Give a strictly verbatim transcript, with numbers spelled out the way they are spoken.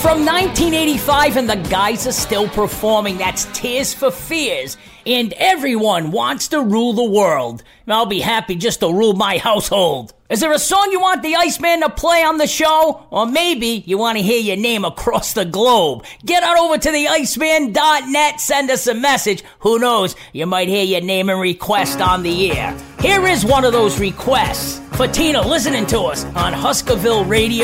From nineteen eighty-five, and the guys are still performing. That's Tears for Fears. And everyone wants to rule the world. I'll be happy just to rule my household. Is there a song you want the Iceman to play on the show? Or maybe you want to hear your name across the globe? Get on over to the iceman dot net, send us a message. Who knows, you might hear your name and request on the air. Here is one of those requests for Tina listening to us on Huskerville Radio.